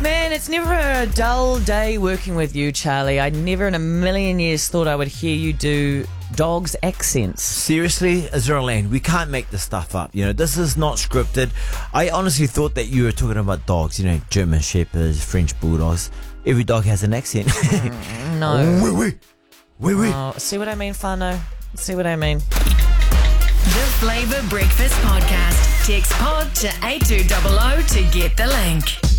Man, it's never a dull day working with you, Charlie. I never in a million years thought I would hear you do dogs' accents. Seriously, Azura Lane, we can't make this stuff up. This is not scripted. I honestly thought that you were talking about dogs, German Shepherds, French Bulldogs. Every dog has an accent. No. Oui. Oh, see what I mean, Fano? See what I mean? The Flavour Breakfast Podcast. Text pod to 8200 to get the link.